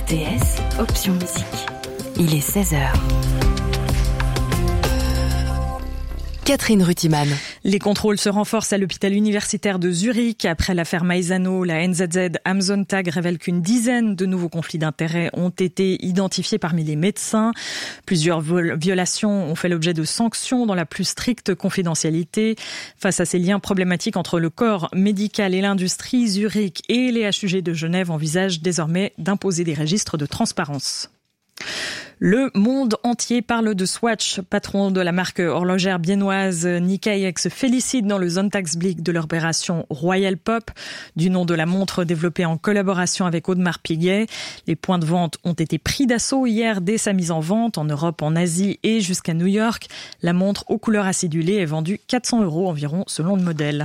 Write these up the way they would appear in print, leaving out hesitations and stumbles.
RTS, option musique. Il est 16h. Catherine Rutiman. Les contrôles se renforcent à l'hôpital universitaire de Zurich. Après l'affaire Maisano, la NZZ Amazon Tag révèle qu'une dizaine de nouveaux conflits d'intérêts ont été identifiés parmi les médecins. Plusieurs violations ont fait l'objet de sanctions dans la plus stricte confidentialité. Face à ces liens problématiques entre le corps médical et l'industrie, Zurich et les HUG de Genève envisagent désormais d'imposer des registres de transparence. Le monde entier parle de Swatch. Patron de la marque horlogère viennoise, Nick Hayek se félicite dans le Sonntagsblick de l'opération Royal Pop, du nom de la montre développée en collaboration avec Audemars Piguet. Les points de vente ont été pris d'assaut hier dès sa mise en vente en Europe, en Asie et jusqu'à New York. La montre aux couleurs acidulées est vendue 400 € environ selon le modèle.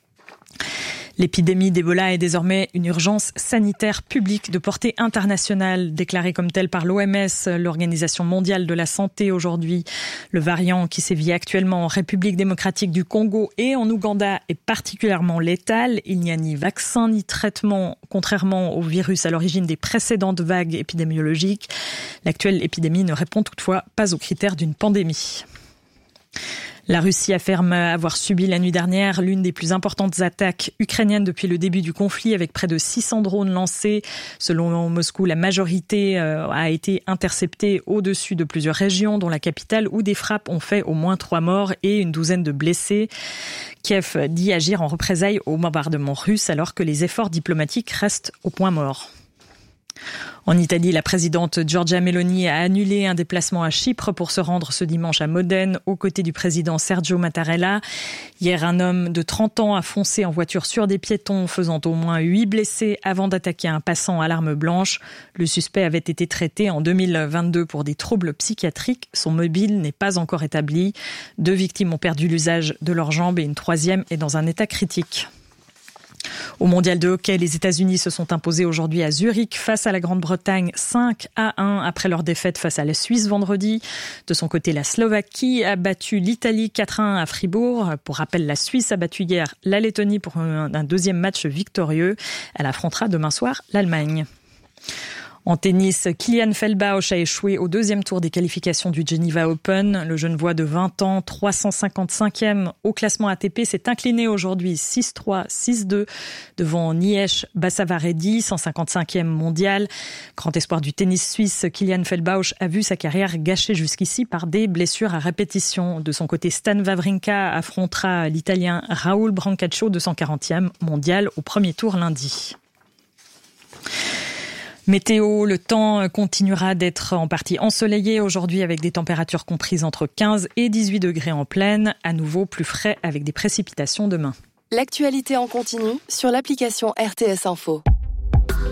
L'épidémie d'Ebola est désormais une urgence sanitaire publique de portée internationale, déclarée comme telle par l'OMS, l'Organisation mondiale de la santé aujourd'hui. Le variant qui sévit actuellement en République démocratique du Congo et en Ouganda est particulièrement létal. Il n'y a ni vaccin ni traitement, contrairement au virus à l'origine des précédentes vagues épidémiologiques. L'actuelle épidémie ne répond toutefois pas aux critères d'une pandémie. La Russie affirme avoir subi la nuit dernière l'une des plus importantes attaques ukrainiennes depuis le début du conflit, avec près de 600 drones lancés. Selon Moscou, la majorité a été interceptée au-dessus de plusieurs régions, dont la capitale, où des frappes ont fait au moins 3 morts et une douzaine de blessés. Kiev dit agir en représailles au bombardement russe, alors que les efforts diplomatiques restent au point mort. En Italie, la présidente Giorgia Meloni a annulé un déplacement à Chypre pour se rendre ce dimanche à Modène aux côtés du président Sergio Mattarella. Hier, un homme de 30 ans a foncé en voiture sur des piétons, faisant au moins 8 blessés avant d'attaquer un passant à l'arme blanche. Le suspect avait été traité en 2022 pour des troubles psychiatriques. Son mobile n'est pas encore établi. 2 victimes ont perdu l'usage de leurs jambes et une 3e est dans un état critique. Au mondial de hockey, les États-Unis se sont imposés aujourd'hui à Zurich face à la Grande-Bretagne 5-1 après leur défaite face à la Suisse vendredi. De son côté, la Slovaquie a battu l'Italie 4-1 à Fribourg. Pour rappel, la Suisse a battu hier la Lettonie pour un deuxième match victorieux. Elle affrontera demain soir l'Allemagne. En tennis, Kilian Feldbausch a échoué au 2e tour des qualifications du Geneva Open. Le Genevois de 20 ans, 355e au classement ATP, s'est incliné aujourd'hui 6-3, 6-2 devant Niesh Bassavaredi, 155e mondial. Grand espoir du tennis suisse, Kilian Feldbausch a vu sa carrière gâchée jusqu'ici par des blessures à répétition. De son côté, Stan Wawrinka affrontera l'Italien Raoul Brancaccio, 240e mondial, au premier tour lundi. Météo, le temps continuera d'être en partie ensoleillé aujourd'hui avec des températures comprises entre 15 et 18 degrés en plaine. À nouveau plus frais avec des précipitations demain. L'actualité en continu sur l'application RTS Info.